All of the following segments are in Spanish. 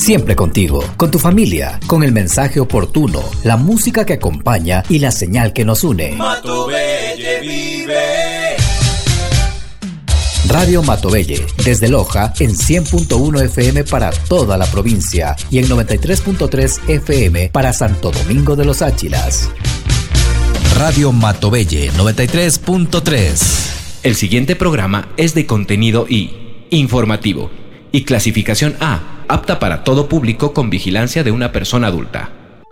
Siempre contigo, con tu familia, con el mensaje oportuno, la música que acompaña y la señal que nos une. Matovelle vive. Radio Matovelle, desde Loja, en 100.1 FM para toda la provincia y en 93.3 FM para Santo Domingo de los Áchilas. Radio Matovelle 93.3. El siguiente programa es de contenido I, informativo, y clasificación A, apta para todo público con vigilancia de una persona adulta.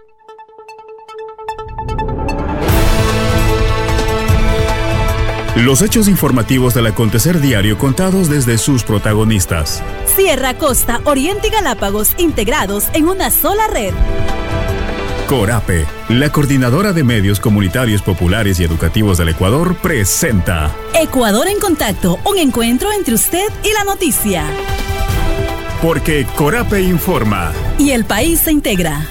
Los hechos informativos del acontecer diario contados desde sus protagonistas. Sierra, Costa, Oriente y Galápagos integrados en una sola red. Corape, la coordinadora de medios comunitarios populares y educativos del Ecuador, presenta Ecuador en Contacto, un encuentro entre usted y la noticia. Porque Corape informa. Y el país se integra.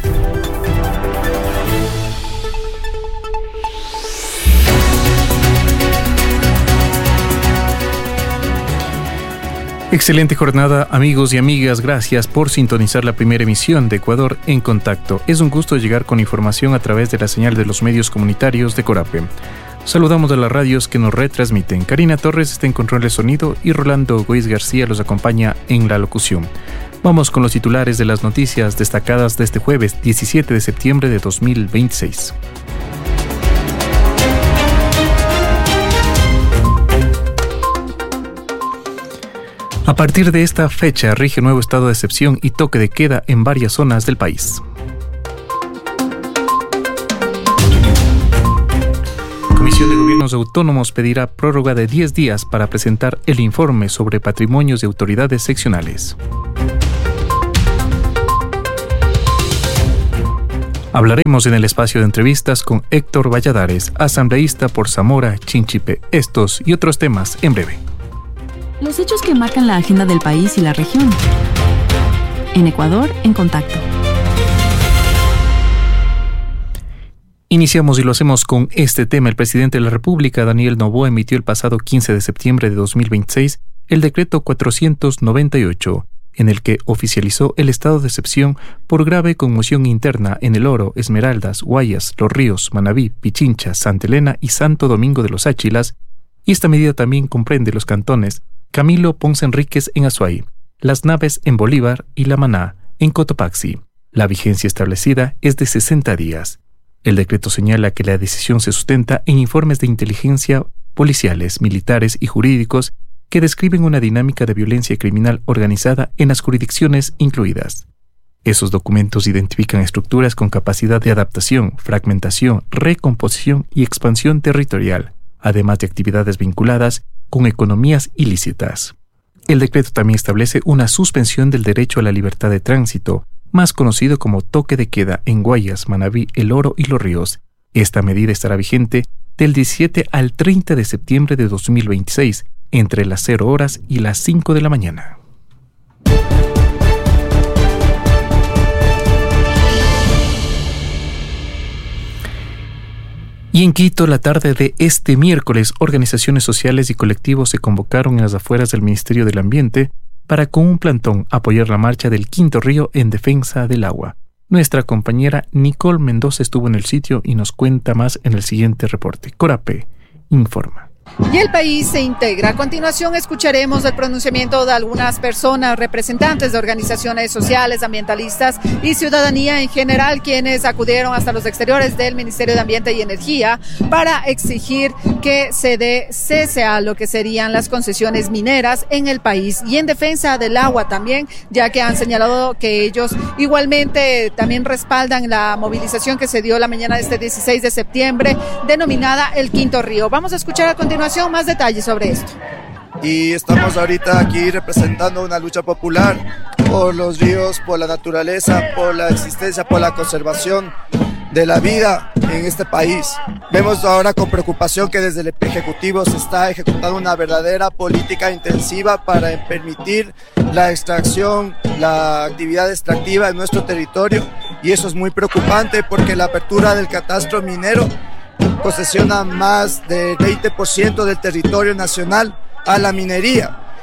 Excelente jornada, amigos y amigas. Gracias por sintonizar la primera emisión de Ecuador en Contacto. Es un gusto llegar con información a través de la señal de los medios comunitarios de Corape. Saludamos a las radios que nos retransmiten. Karina Torres está en control de sonido y Rolando Goiz García los acompaña en la locución. Vamos con los titulares de las noticias destacadas de este jueves 17 de septiembre de 2026. A partir de esta fecha rige nuevo estado de excepción y toque de queda en varias zonas del país. Comisión de Gobiernos Autónomos pedirá prórroga de 10 días para presentar el informe sobre patrimonios de autoridades seccionales. Hablaremos en el espacio de entrevistas con Héctor Valladares, asambleísta por Zamora, Chinchipe. Estos y otros temas en breve. Los hechos que marcan la agenda del país y la región. En Ecuador, en Contacto. Iniciamos y lo hacemos con este tema. El presidente de la República, Daniel Noboa, emitió el pasado 15 de septiembre de 2026 el decreto 498, en el que oficializó el estado de excepción por grave conmoción interna en El Oro, Esmeraldas, Guayas, Los Ríos, Manabí, Pichincha, Santa Elena y Santo Domingo de los Áchilas, y esta medida también comprende los cantones Camilo Ponce Enríquez en Azuay, Las Naves en Bolívar y La Maná en Cotopaxi. La vigencia establecida es de 60 días. El decreto señala que la decisión se sustenta en informes de inteligencia policiales, militares y jurídicos que describen una dinámica de violencia criminal organizada en las jurisdicciones incluidas. Esos documentos identifican estructuras con capacidad de adaptación, fragmentación, recomposición y expansión territorial, además de actividades vinculadas con economías ilícitas. El decreto también establece una suspensión del derecho a la libertad de tránsito, más conocido como toque de queda en Guayas, Manabí, El Oro y Los Ríos. Esta medida estará vigente del 17 al 30 de septiembre de 2026, entre las 0 horas y las 5 de la mañana. Y en Quito, la tarde de este miércoles, organizaciones sociales y colectivos se convocaron en las afueras del Ministerio del Ambiente para, con un plantón, apoyar la marcha del Quinto Río en defensa del agua. Nuestra compañera Nicole Mendoza estuvo en el sitio y nos cuenta más en el siguiente reporte. Corape informa. Y el país se integra. A continuación escucharemos el pronunciamiento de algunas personas, representantes de organizaciones sociales, ambientalistas y ciudadanía en general, quienes acudieron hasta los exteriores del Ministerio de Ambiente y Energía para exigir que se dé cese a lo que serían las concesiones mineras en el país y en defensa del agua también, ya que han señalado que ellos igualmente también respaldan la movilización que se dio la mañana de este 16 de septiembre, denominada el Quinto Río. Vamos a escuchar a continuación más detalles sobre esto. Y estamos ahorita aquí representando una lucha popular por los ríos, por la naturaleza, por la existencia, por la conservación de la vida en este país. Vemos ahora con preocupación que desde el Ejecutivo se está ejecutando una verdadera política intensiva para permitir la extracción, la actividad extractiva en nuestro territorio, y eso es muy preocupante porque la apertura del catastro minero posesiona más del 20% del territorio nacional a la minería.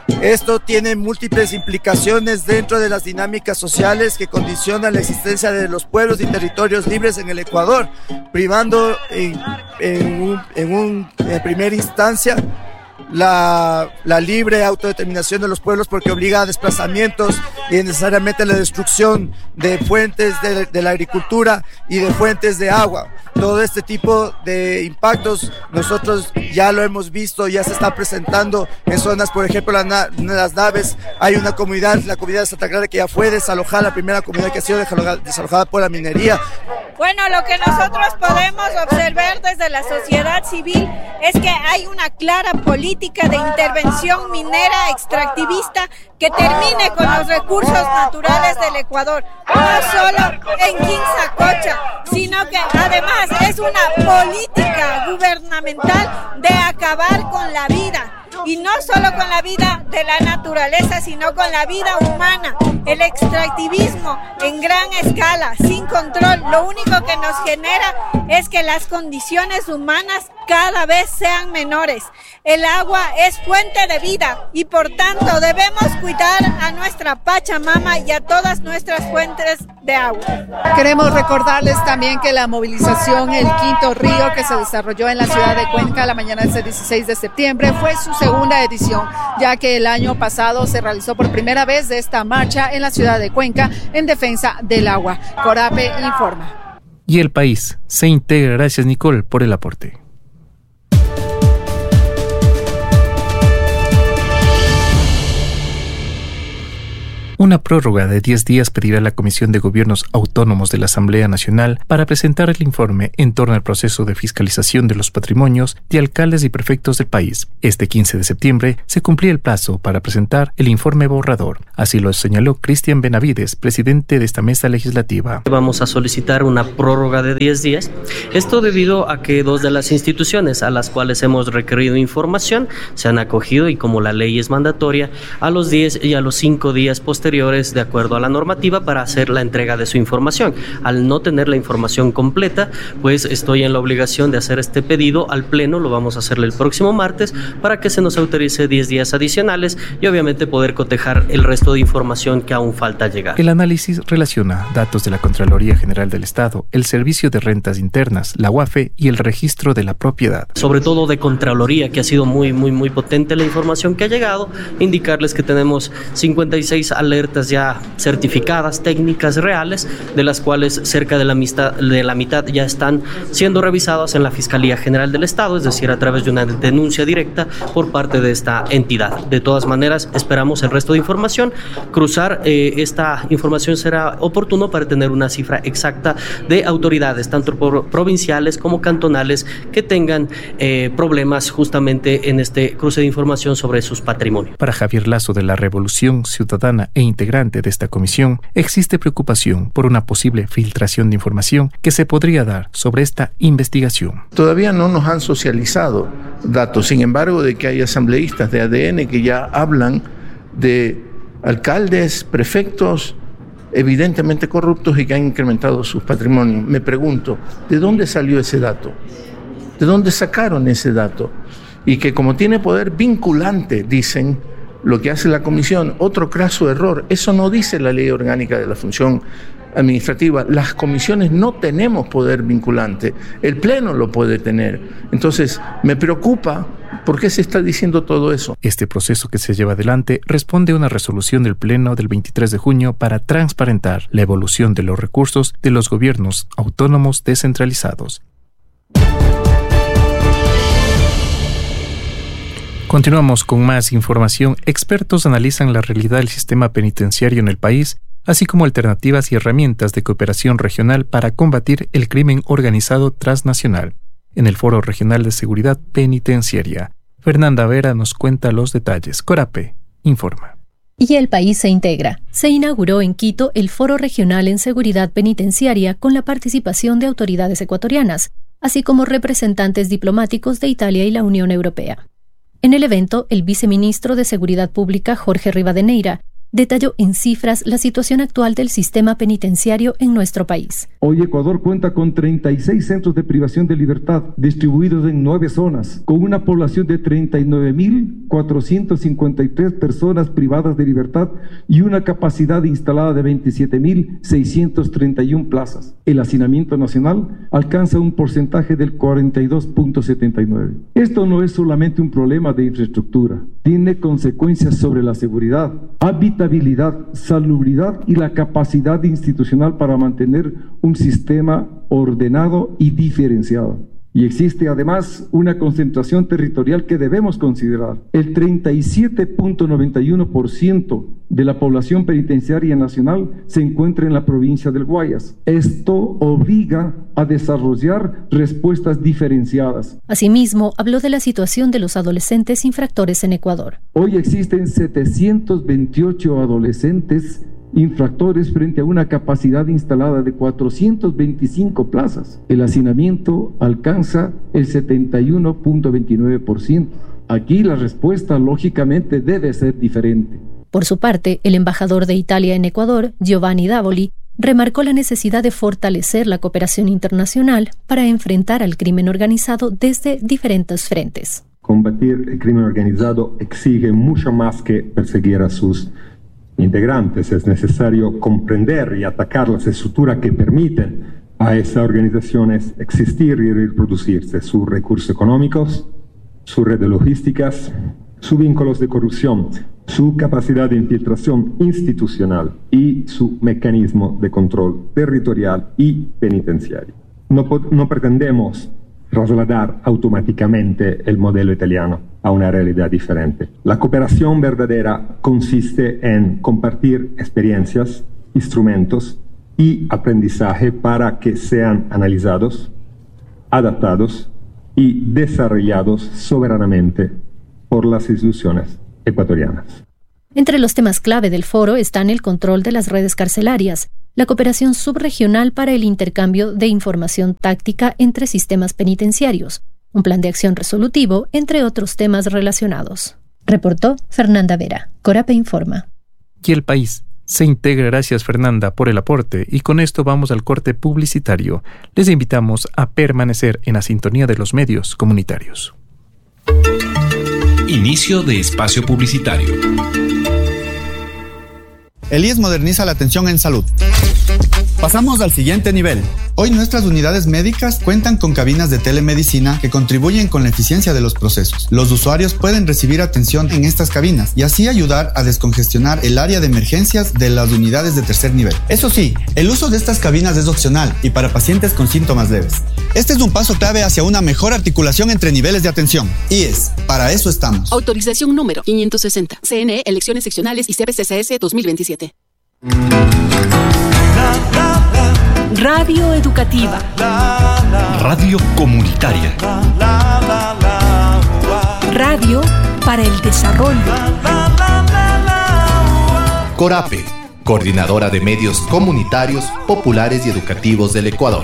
Esto tiene múltiples implicaciones dentro de las dinámicas sociales que condicionan la existencia de los pueblos y territorios libres en el Ecuador, privando en primera instancia la libre autodeterminación de los pueblos, porque obliga a desplazamientos y necesariamente a la destrucción de fuentes de la agricultura y de fuentes de agua. Todo este tipo de impactos nosotros ya lo hemos visto, ya se está presentando en zonas, por ejemplo, las naves. Hay una comunidad, la comunidad de Santa Clara, que ya fue desalojada, la primera comunidad que ha sido desalojada por la minería. Bueno, lo que nosotros podemos observar desde la sociedad civil es que hay una clara política de intervención minera extractivista que termine con los recursos naturales del Ecuador, no solo en Quinzacocha, sino que además es una política gubernamental de acabar con la vida. Y no solo con la vida de la naturaleza, sino con la vida humana. El extractivismo en gran escala, sin control, lo único que nos genera es que las condiciones humanas cada vez sean menores. El agua es fuente de vida y por tanto debemos cuidar a nuestra Pachamama y a todas nuestras fuentes de agua. Queremos recordarles también que la movilización El Quinto Río, que se desarrolló en la ciudad de Cuenca la mañana del 16 de septiembre, fue su segunda edición, ya que el año pasado se realizó por primera vez de esta marcha en la ciudad de Cuenca en defensa del agua. Corape informa. Y el país se integra. Gracias, Nicole, por el aporte. Una prórroga de 10 días pedirá la Comisión de Gobiernos Autónomos de la Asamblea Nacional para presentar el informe en torno al proceso de fiscalización de los patrimonios de alcaldes y prefectos del país. Este 15 de septiembre se cumplía el plazo para presentar el informe borrador. Así lo señaló Cristian Benavides, presidente de esta mesa legislativa. Vamos a solicitar una prórroga de 10 días. Esto debido a que dos de las instituciones a las cuales hemos requerido información se han acogido, y como la ley es mandatoria, a los 10 y a los 5 días posteriores de acuerdo a la normativa para hacer la entrega de su información. Al no tener la información completa, pues estoy en la obligación de hacer este pedido al Pleno. Lo vamos a hacerle el próximo martes para que se nos autorice 10 días adicionales y obviamente poder cotejar el resto de información que aún falta llegar. El análisis relaciona datos de la Contraloría General del Estado, el Servicio de Rentas Internas, la UAFE y el Registro de la Propiedad. Sobre todo de Contraloría, que ha sido muy potente la información que ha llegado. Indicarles que tenemos 56 alertas ya certificadas, técnicas reales, de las cuales cerca de la mitad ya están siendo revisadas en la Fiscalía General del Estado, es decir, a través de una denuncia directa por parte de esta entidad. De todas maneras, esperamos el resto de información. Cruzar esta información será oportuno para tener una cifra exacta de autoridades, tanto provinciales como cantonales, que tengan problemas justamente en este cruce de información sobre sus patrimonios. Para Javier Lazo, de la Revolución Ciudadana integrante de esta comisión, existe preocupación por una posible filtración de información que se podría dar sobre esta investigación. Todavía no nos han socializado datos, sin embargo, de que hay asambleístas de ADN que ya hablan de alcaldes, prefectos, evidentemente corruptos y que han incrementado sus patrimonios. Me pregunto, ¿de dónde salió ese dato? ¿De dónde sacaron ese dato? Y que como tiene poder vinculante, dicen, lo que hace la comisión, otro craso error. Eso no dice la ley orgánica de la función administrativa. Las comisiones no tenemos poder vinculante. El Pleno lo puede tener. Entonces, me preocupa por qué se está diciendo todo eso. Este proceso que se lleva adelante responde a una resolución del Pleno del 23 de junio para transparentar la evolución de los recursos de los gobiernos autónomos descentralizados. Continuamos con más información. Expertos analizan la realidad del sistema penitenciario en el país, así como alternativas y herramientas de cooperación regional para combatir el crimen organizado transnacional. En el Foro Regional de Seguridad Penitenciaria, Fernanda Vera nos cuenta los detalles. Corape informa. Y el país se integra. Se inauguró en Quito el Foro Regional en Seguridad Penitenciaria con la participación de autoridades ecuatorianas, así como representantes diplomáticos de Italia y la Unión Europea. En el evento, el viceministro de Seguridad Pública, Jorge Rivadeneira, detalló en cifras la situación actual del sistema penitenciario en nuestro país. Hoy Ecuador cuenta con 36 centros de privación de libertad distribuidos en 9 zonas, con una población de 39.453 personas privadas de libertad y una capacidad instalada de 27.631 plazas. El hacinamiento nacional alcanza un porcentaje del 42.79. Esto no es solamente un problema de infraestructura, tiene consecuencias sobre la seguridad, habitabilidad, salubridad y la capacidad institucional para mantener un sistema ordenado y diferenciado. Y existe además una concentración territorial que debemos considerar. El 37.91% de la población penitenciaria nacional se encuentra en la provincia del Guayas. Esto obliga a desarrollar respuestas diferenciadas. Asimismo, habló de la situación de los adolescentes infractores en Ecuador. Hoy existen 728 adolescentes infractores frente a una capacidad instalada de 425 plazas. El hacinamiento alcanza el 71.29%. Aquí la respuesta lógicamente debe ser diferente. Por su parte, el embajador de Italia en Ecuador, Giovanni Davoli, remarcó la necesidad de fortalecer la cooperación internacional para enfrentar al crimen organizado desde diferentes frentes. Combatir el crimen organizado exige mucho más que perseguir a sus integrantes. Es necesario comprender y atacar las estructuras que permiten a esas organizaciones existir y reproducirse, sus recursos económicos, sus redes logísticas, sus vínculos de corrupción, su capacidad de infiltración institucional y su mecanismo de control territorial y penitenciario. No pretendemos trasladar automáticamente el modelo italiano a una realidad diferente. La cooperación verdadera consiste en compartir experiencias, instrumentos y aprendizaje para que sean analizados, adaptados y desarrollados soberanamente por las instituciones ecuatorianas. Entre los temas clave del foro están el control de las redes carcelarias, la cooperación subregional para el intercambio de información táctica entre sistemas penitenciarios, un plan de acción resolutivo, entre otros temas relacionados. Reportó Fernanda Vera. Corape informa. Y el país se integra. Gracias, Fernanda, por el aporte. Y con esto vamos al corte publicitario. Les invitamos a permanecer en la sintonía de los medios comunitarios. Inicio de espacio publicitario. El IES moderniza la atención en salud. Pasamos al siguiente nivel. Hoy nuestras unidades médicas cuentan con cabinas de telemedicina que contribuyen con la eficiencia de los procesos. Los usuarios pueden recibir atención en estas cabinas y así ayudar a descongestionar el área de emergencias de las unidades de tercer nivel. Eso sí, el uso de estas cabinas es opcional y para pacientes con síntomas leves. Este es un paso clave hacia una mejor articulación entre niveles de atención. IES, para eso estamos. Autorización número 560. CNE, Elecciones Seccionales y CBCCS 2027. Radio educativa. Radio comunitaria. Radio para el desarrollo. Corape, coordinadora de medios comunitarios, populares y educativos del Ecuador.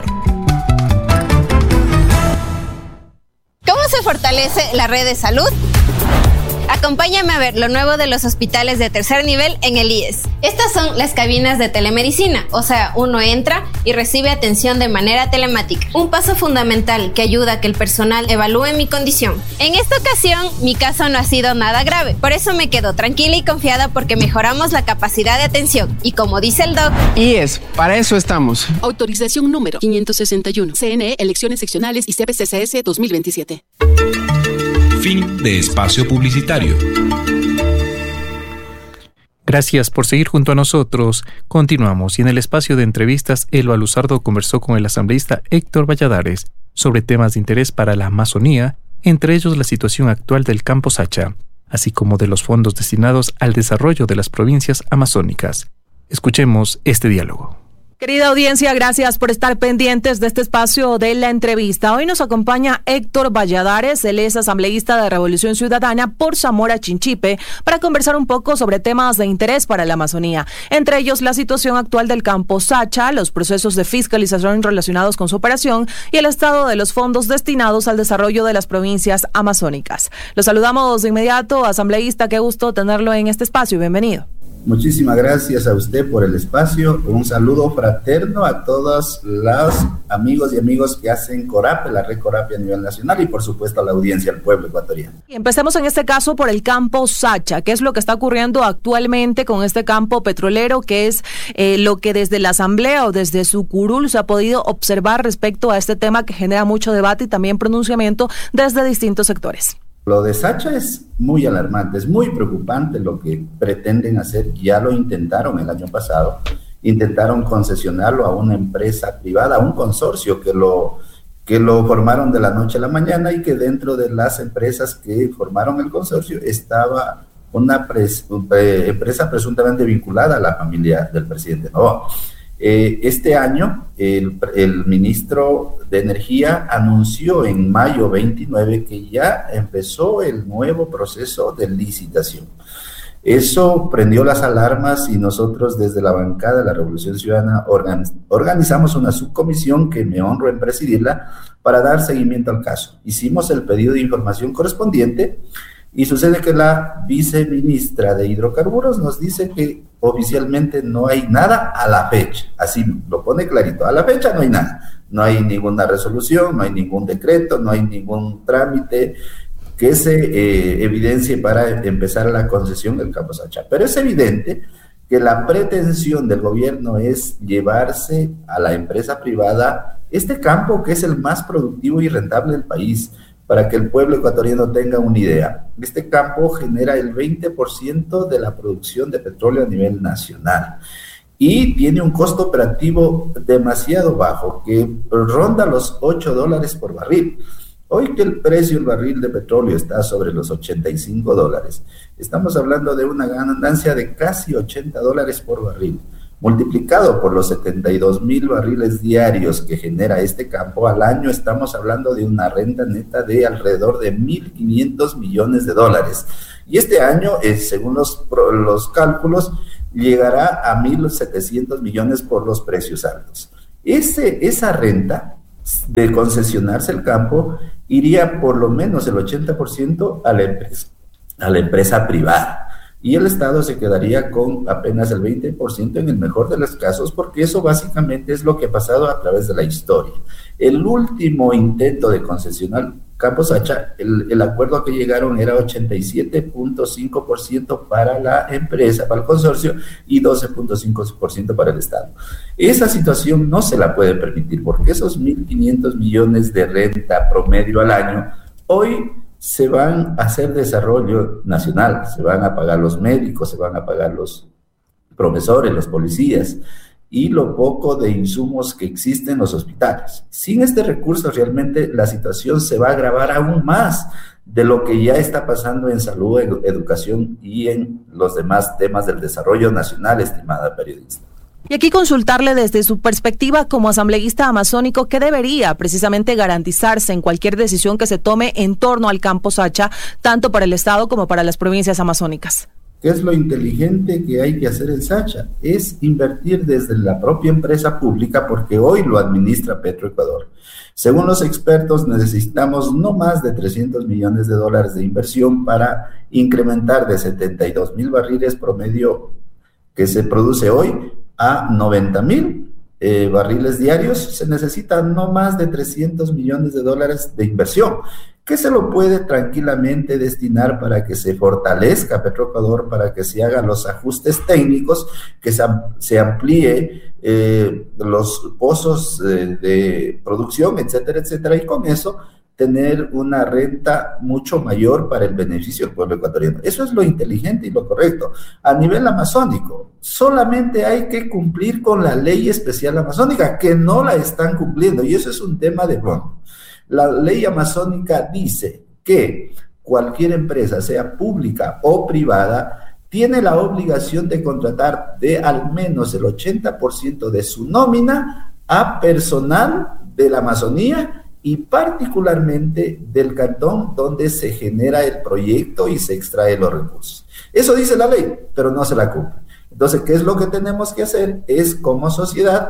¿Cómo se fortalece la red de salud? Acompáñame a ver lo nuevo de los hospitales de tercer nivel en el IES. Estas son las cabinas de telemedicina, o sea, uno entra y recibe atención de manera telemática. Un paso fundamental que ayuda a que el personal evalúe mi condición. En esta ocasión, mi caso no ha sido nada grave, por eso me quedo tranquila y confiada porque mejoramos la capacidad de atención. Y como dice el doc... IES, para eso estamos. Autorización número 561. CNE, Elecciones Seccionales y CBCCS 2027. Fin de espacio publicitario. Gracias por seguir junto a nosotros. Continuamos y en el espacio de entrevistas, Elba Luzardo conversó con el asambleísta Héctor Valladares sobre temas de interés para la Amazonía, entre ellos la situación actual del Campo Sacha, así como de los fondos destinados al desarrollo de las provincias amazónicas. Escuchemos este diálogo. Querida audiencia, gracias por estar pendientes de este espacio de la entrevista. Hoy nos acompaña Héctor Valladares, él es asambleísta de Revolución Ciudadana por Zamora Chinchipe, para conversar un poco sobre temas de interés para la Amazonía, entre ellos la situación actual del Campo Sacha, los procesos de fiscalización relacionados con su operación y el estado de los fondos destinados al desarrollo de las provincias amazónicas. Lo saludamos de inmediato, asambleísta, qué gusto tenerlo en este espacio, bienvenido. Muchísimas gracias a usted por el espacio. Un saludo fraterno a todos los amigos y amigos que hacen Corape, la red Corape a nivel nacional, y por supuesto a la audiencia, al pueblo ecuatoriano. Y empecemos en este caso por el campo Sacha. ¿Qué es lo que está ocurriendo actualmente con este campo petrolero? ¿Qué es lo que desde la Asamblea o desde su curul se ha podido observar respecto a este tema que genera mucho debate y también pronunciamiento desde distintos sectores? Lo de Sacha es muy alarmante, es muy preocupante lo que pretenden hacer. Ya lo intentaron el año pasado, intentaron concesionarlo a una empresa privada, a un consorcio que lo formaron de la noche a la mañana, y que dentro de las empresas que formaron el consorcio estaba una empresa presuntamente vinculada a la familia del presidente Noboa. Este año el ministro de Energía anunció en mayo 29 que ya empezó el nuevo proceso de licitación. Eso prendió las alarmas, y nosotros desde la bancada de la Revolución Ciudadana organizamos una subcomisión que me honro en presidirla para dar seguimiento al caso. Hicimos el pedido de información correspondiente, y sucede que la viceministra de Hidrocarburos nos dice que oficialmente no hay nada a la fecha. Así lo pone clarito, a la fecha no hay nada. No hay ninguna resolución, no hay ningún decreto, no hay ningún trámite que se evidencie para empezar la concesión del campo Sacha. Pero es evidente que la pretensión del gobierno es llevarse a la empresa privada este campo, que es el más productivo y rentable del país. Para que el pueblo ecuatoriano tenga una idea, este campo genera el 20% de la producción de petróleo a nivel nacional y tiene un costo operativo demasiado bajo, que ronda los $8 por barril. Hoy que el precio del barril de petróleo está sobre los $85, estamos hablando de una ganancia de casi $80 por barril. Multiplicado por los 72,000 barriles diarios que genera este campo al año, estamos hablando de una renta neta de alrededor de $1.500 millones. Y este año, según los cálculos, llegará a 1.700 millones por los precios altos. Esa renta de concesionarse el campo iría por lo menos el 80% a la empresa privada. Y el Estado se quedaría con apenas el 20% en el mejor de los casos, porque eso básicamente es lo que ha pasado a través de la historia. El último intento de concesionar campo Sacha, el acuerdo a que llegaron era 87.5% para la empresa, para el consorcio, y 12.5% para el Estado. Esa situación no se la puede permitir, porque esos 1.500 millones de renta promedio al año, hoy se van a hacer desarrollo nacional, se van a pagar los médicos, se van a pagar los profesores, los policías, y lo poco de insumos que existen en los hospitales. Sin este recurso, realmente la situación se va a agravar aún más de lo que ya está pasando en salud, educación y en los demás temas del desarrollo nacional, estimada periodista. Y aquí consultarle desde su perspectiva como asambleísta amazónico, ¿qué debería precisamente garantizarse en cualquier decisión que se tome en torno al campo Sacha, tanto para el Estado como para las provincias amazónicas? ¿Qué es lo inteligente que hay que hacer en Sacha? Es invertir desde la propia empresa pública, porque hoy lo administra Petroecuador. Según los expertos, necesitamos no más de $300 millones de inversión para incrementar de 72,000 barriles promedio que se produce hoy a 90,000 barriles diarios. Se necesitan no más de $300 millones de inversión, que se lo puede tranquilamente destinar para que se fortalezca Petroecuador, para que se hagan los ajustes técnicos, que se amplíe los pozos de producción, etcétera, etcétera, y con eso tener una renta mucho mayor para el beneficio del pueblo ecuatoriano. Eso es lo inteligente y lo correcto. A nivel amazónico, solamente hay que cumplir con la ley especial amazónica, que no la están cumpliendo, y eso es un tema de fondo. La ley amazónica dice que cualquier empresa, sea pública o privada, tiene la obligación de contratar de al menos el 80% de su nómina a personal de la Amazonía, y particularmente del cantón donde se genera el proyecto y se extrae los recursos. Eso dice la ley, pero no se la cumple. Entonces, ¿qué es lo que tenemos que hacer? Es como sociedad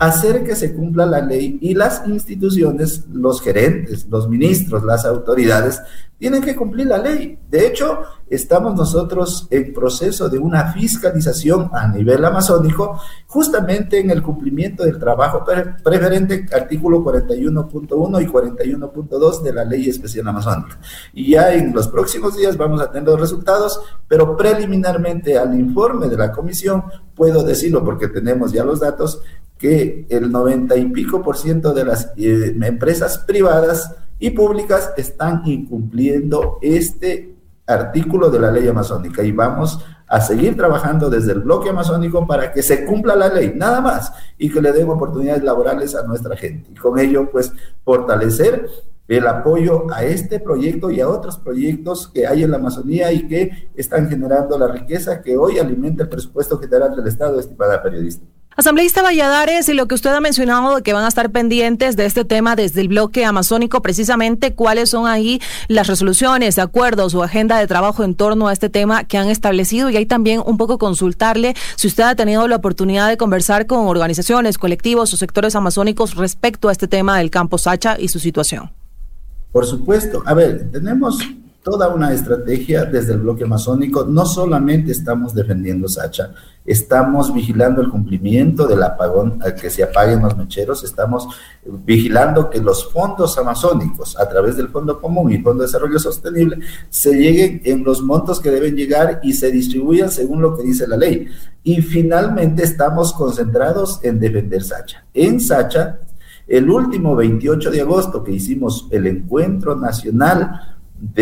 hacer que se cumpla la ley, y las instituciones, los gerentes, los ministros, las autoridades, tienen que cumplir la ley. De hecho, estamos nosotros en proceso de una fiscalización a nivel amazónico, justamente en el cumplimiento del trabajo preferente, artículo 41.1 y 41.2 de la Ley Especial Amazónica. Y ya en los próximos días vamos a tener los resultados, pero preliminarmente al informe de la comisión, puedo decirlo porque tenemos ya los datos, que el 90 y pico % de las empresas privadas y públicas están incumpliendo este artículo de la ley amazónica, y vamos a seguir trabajando desde el bloque amazónico para que se cumpla la ley, nada más, y que le den oportunidades laborales a nuestra gente, y con ello pues fortalecer el apoyo a este proyecto y a otros proyectos que hay en la Amazonía y que están generando la riqueza que hoy alimenta el presupuesto general del Estado, estimada periodista. Asambleísta Valladares, y lo que usted ha mencionado de que van a estar pendientes de este tema desde el bloque amazónico, precisamente cuáles son ahí las resoluciones, acuerdos o agenda de trabajo en torno a este tema que han establecido, y ahí también un poco consultarle si usted ha tenido la oportunidad de conversar con organizaciones, colectivos o sectores amazónicos respecto a este tema del campo Sacha y su situación. Por supuesto. A ver, tenemos toda una estrategia desde el bloque amazónico. No solamente estamos defendiendo Sacha, estamos vigilando el cumplimiento del apagón, al que se apaguen los mecheros, estamos vigilando que los fondos amazónicos, a través del Fondo Común y Fondo de Desarrollo Sostenible, se lleguen en los montos que deben llegar y se distribuyan según lo que dice la ley. Y finalmente estamos concentrados en defender Sacha. En Sacha, el último 28 de agosto que hicimos el Encuentro Nacional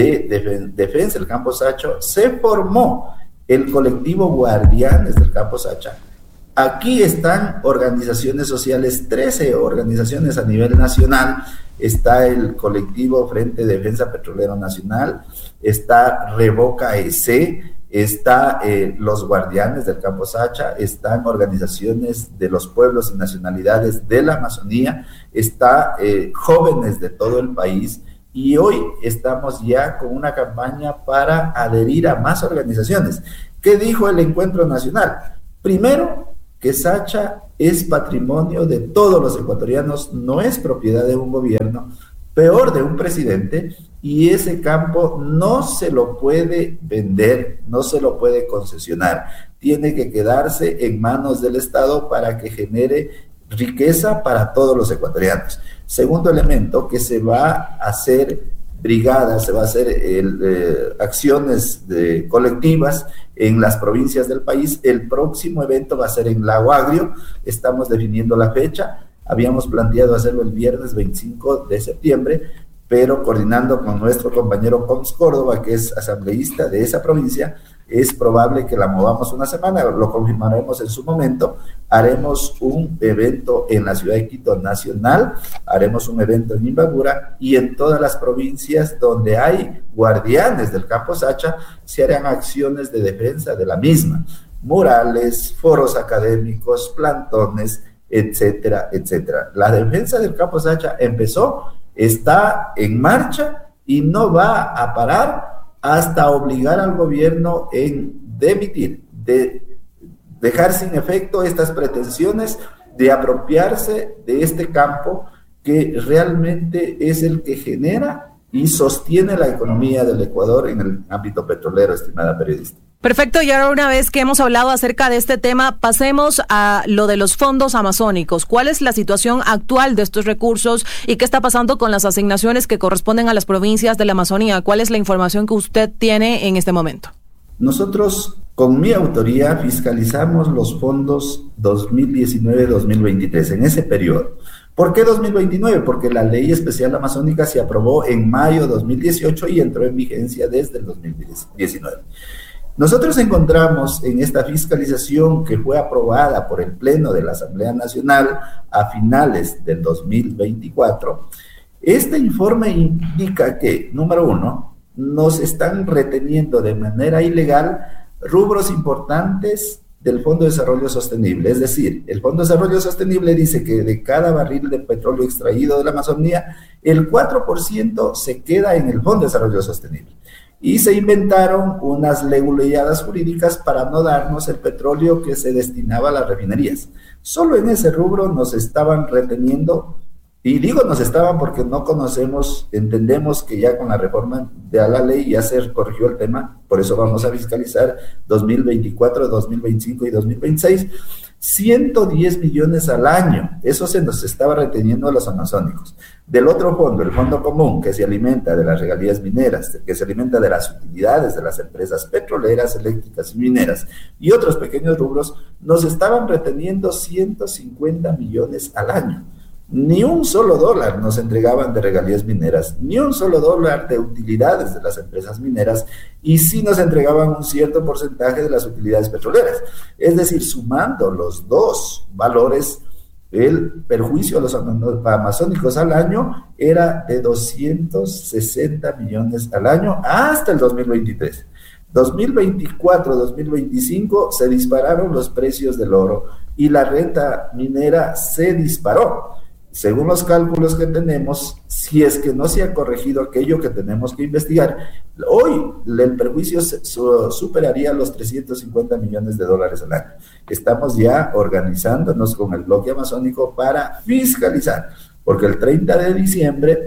de Defensa del Campo Sacha, se formó el colectivo Guardianes del Campo Sacha. Aquí están organizaciones sociales, 13 organizaciones a nivel nacional. Está el colectivo Frente de Defensa Petrolero Nacional, está Revoca EC, está los Guardianes del Campo Sacha, están organizaciones de los pueblos y nacionalidades de la Amazonía, está jóvenes de todo el país, y hoy estamos ya con una campaña para adherir a más organizaciones. ¿Qué dijo el Encuentro Nacional? Primero, que Sacha es patrimonio de todos los ecuatorianos, no es propiedad de un gobierno, peor de un presidente, y ese campo no se lo puede vender, no se lo puede concesionar, tiene que quedarse en manos del Estado para que genere riqueza para todos los ecuatorianos. Segundo elemento, que se va a hacer brigadas, se va a hacer acciones colectivas en las provincias del país. El próximo evento va a ser en Lago Agrio, estamos definiendo la fecha, habíamos planteado hacerlo el viernes 25 de septiembre, pero coordinando con nuestro compañero Pons Córdoba, que es asambleísta de esa provincia, es probable que la movamos una semana, lo confirmaremos en su momento. Haremos un evento en la ciudad de Quito nacional, haremos un evento en Imbabura, y en todas las provincias donde hay guardianes del Campo Sacha se harán acciones de defensa de la misma, murales, foros académicos, plantones, etcétera, etcétera. La defensa del Campo Sacha empezó, está en marcha y no va a parar hasta obligar al gobierno en demitir, de dejar sin efecto estas pretensiones de apropiarse de este campo que realmente es el que genera y sostiene la economía del Ecuador en el ámbito petrolero, estimada periodista. Perfecto, y ahora una vez que hemos hablado acerca de este tema, pasemos a lo de los fondos amazónicos. ¿Cuál es la situación actual de estos recursos y qué está pasando con las asignaciones que corresponden a las provincias de la Amazonía? ¿Cuál es la información que usted tiene en este momento? Nosotros, con mi autoría, fiscalizamos los fondos 2019-2023, en ese periodo. ¿Por qué 2029? Porque la Ley Especial Amazónica se aprobó en mayo de 2018 y entró en vigencia desde el 2019. Nosotros encontramos en esta fiscalización, que fue aprobada por el Pleno de la Asamblea Nacional a finales del 2024, este informe indica que, número uno, nos están reteniendo de manera ilegal rubros importantes del Fondo de Desarrollo Sostenible. Es decir, el Fondo de Desarrollo Sostenible dice que de cada barril de petróleo extraído de la Amazonía, el 4% se queda en el Fondo de Desarrollo Sostenible. y se inventaron unas leguleyadas jurídicas para no darnos el petróleo que se destinaba a las refinerías. Solo en ese rubro nos estaban reteniendo, y digo nos estaban porque no conocemos, entendemos que ya con la reforma de la ley ya se corrigió el tema, por eso vamos a fiscalizar 2024, 2025 y 2026, 110 millones al año, eso se nos estaba reteniendo a los amazónicos. Del otro fondo, el fondo común, que se alimenta de las regalías mineras, que se alimenta de las utilidades de las empresas petroleras, eléctricas y mineras, y otros pequeños rubros, nos estaban reteniendo 150 millones al año. Ni un solo dólar nos entregaban de regalías mineras, ni un solo dólar de utilidades de las empresas mineras, y sí nos entregaban un cierto porcentaje de las utilidades petroleras. Es decir, sumando los dos valores, el perjuicio a los amazónicos al año era de 260 millones al año hasta el 2023. 2024-2025 se dispararon los precios del oro y la renta minera se disparó. Según los cálculos que tenemos, si es que no se ha corregido aquello que tenemos que investigar, hoy el perjuicio superaría los 350 millones de dólares al año. Estamos ya organizándonos con el bloque amazónico para fiscalizar, porque el 31 de diciembre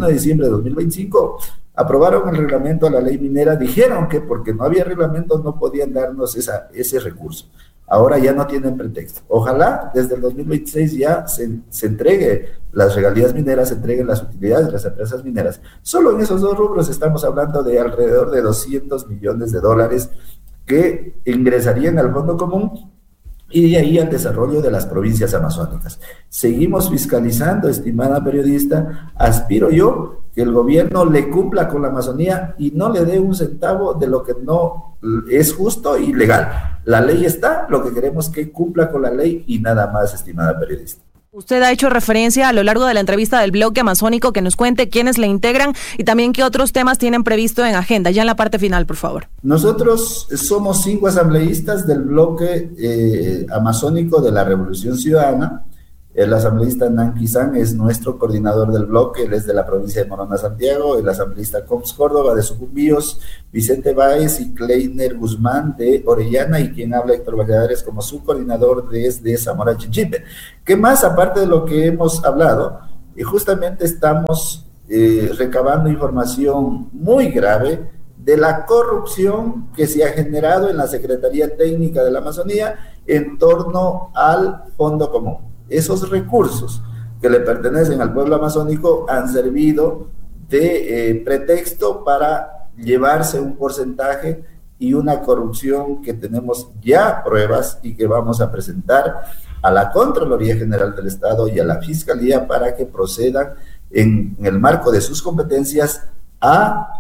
de 2025 aprobaron el reglamento a la ley minera, dijeron que porque no había reglamento no podían darnos ese recurso. Ahora ya no tienen pretexto. Ojalá desde el 2026 ya se entregue las regalías mineras, se entreguen las utilidades de las empresas mineras. Solo en esos dos rubros estamos hablando de alrededor de 200 millones de dólares que ingresarían al fondo común y de ahí al desarrollo de las provincias amazónicas. Seguimos fiscalizando, estimada periodista. Aspiro yo que el gobierno le cumpla con la Amazonía y no le dé un centavo de lo que no es justo y legal. La ley está, lo que queremos es que cumpla con la ley y nada más, estimada periodista. Usted ha hecho referencia a lo largo de la entrevista del bloque amazónico, que nos cuente quiénes le integran y también qué otros temas tienen previsto en agenda. Ya en la parte final, por favor. Nosotros somos 5 asambleístas del bloque amazónico de la Revolución Ciudadana. El asambleísta Nanqui San es nuestro coordinador del bloque, él es de la provincia de Morona, Santiago. El asambleísta Cops Córdoba de Sucumbíos, Vicente Báez y Kleiner Guzmán de Orellana, y quien habla Héctor Valladares como su coordinador desde Zamora Chinchipe. ¿Qué más aparte de lo que hemos hablado? Justamente estamos recabando información muy grave de la corrupción que se ha generado en la Secretaría Técnica de la Amazonía en torno al Fondo Común. Esos recursos que le pertenecen al pueblo amazónico han servido de pretexto para llevarse un porcentaje y una corrupción que tenemos ya pruebas y que vamos a presentar a la Contraloría General del Estado y a la Fiscalía para que procedan en el marco de sus competencias a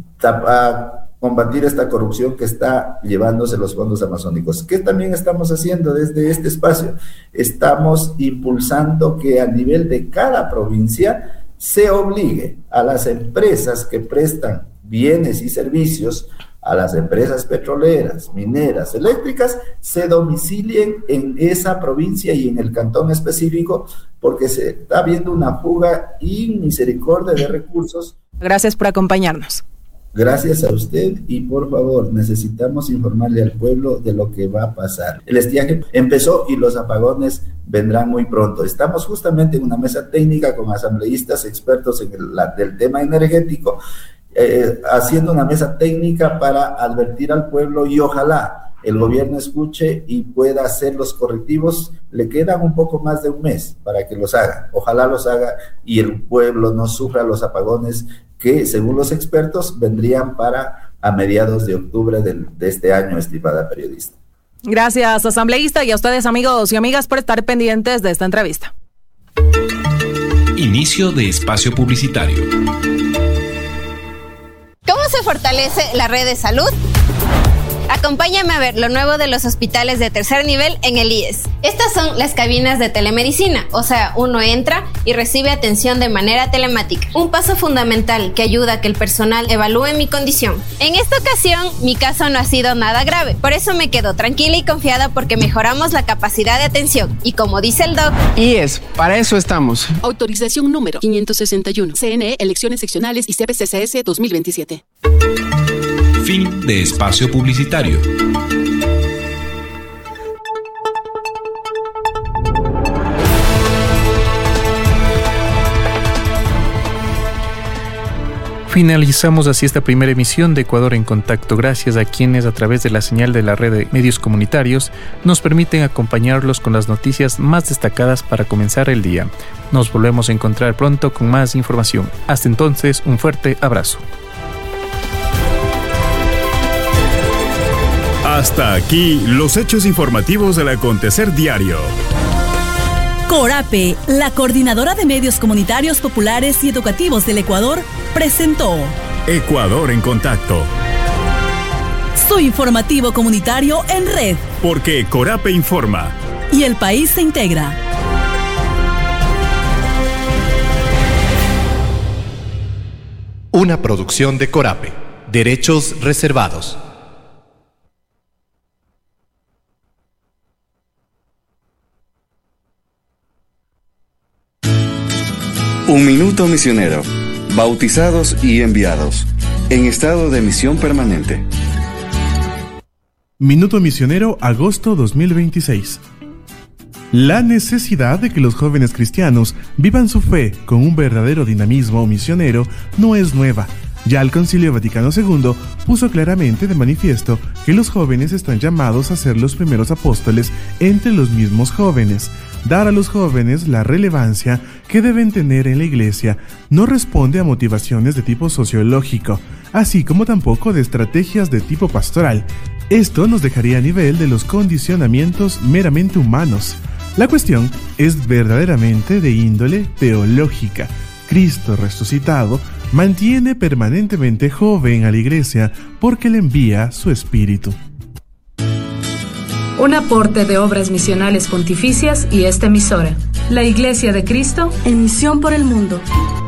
combatir esta corrupción que está llevándose los fondos amazónicos. ¿Qué también estamos haciendo desde este espacio? Estamos impulsando que a nivel de cada provincia se obligue a las empresas que prestan bienes y servicios, a las empresas petroleras, mineras, eléctricas, se domicilien en esa provincia y en el cantón específico, porque se está viendo una fuga inmisericordia de recursos. Gracias por acompañarnos. Gracias a usted y por favor necesitamos informarle al pueblo de lo que va a pasar. El estiaje empezó y los apagones vendrán muy pronto. Estamos justamente en una mesa técnica con asambleístas expertos en del tema energético, haciendo una mesa técnica para advertir al pueblo y ojalá el gobierno escuche y pueda hacer los correctivos. Le quedan un poco más de un mes para que los haga. Ojalá los haga y el pueblo no sufra los apagones que, según los expertos, vendrían para a mediados de octubre de este año, estimada periodista. Gracias, asambleísta, y a ustedes, amigos y amigas, por estar pendientes de esta entrevista. Inicio de espacio publicitario. ¿Cómo se fortalece la red de salud? Acompáñame a ver lo nuevo de los hospitales de tercer nivel en el IES. Estas son las cabinas de telemedicina, o sea, uno entra y recibe atención de manera telemática. Un paso fundamental que ayuda a que el personal evalúe mi condición. En esta ocasión, mi caso no ha sido nada grave, por eso me quedo tranquila y confiada porque mejoramos la capacidad de atención. Y como dice el doc, IES, para eso estamos. Autorización número 561. CNE, Elecciones Seccionales y CPCCS 2027. Fin de espacio publicitario. Finalizamos así esta primera emisión de Ecuador en Contacto, gracias a quienes a través de la señal de la red de medios comunitarios nos permiten acompañarlos con las noticias más destacadas para comenzar el día. Nos volvemos a encontrar pronto con más información. Hasta entonces, un fuerte abrazo. Hasta aquí los hechos informativos del acontecer diario. CORAPE, la Coordinadora de Medios Comunitarios Populares y Educativos del Ecuador, presentó Ecuador en Contacto. Su informativo comunitario en red. Porque CORAPE informa. Y el país se integra. Una producción de CORAPE. Derechos reservados. Un minuto misionero. Bautizados y enviados. En estado de misión permanente. Minuto misionero, agosto 2026. La necesidad de que los jóvenes cristianos vivan su fe con un verdadero dinamismo misionero no es nueva. Ya el Concilio Vaticano II puso claramente de manifiesto que los jóvenes están llamados a ser los primeros apóstoles entre los mismos jóvenes. Dar a los jóvenes la relevancia que deben tener en la Iglesia no responde a motivaciones de tipo sociológico, así como tampoco de estrategias de tipo pastoral. Esto nos dejaría a nivel de los condicionamientos meramente humanos. La cuestión es verdaderamente de índole teológica. Cristo resucitado mantiene permanentemente joven a la Iglesia porque le envía su Espíritu. Un aporte de Obras Misionales Pontificias y esta emisora. La Iglesia de Cristo en misión por el mundo.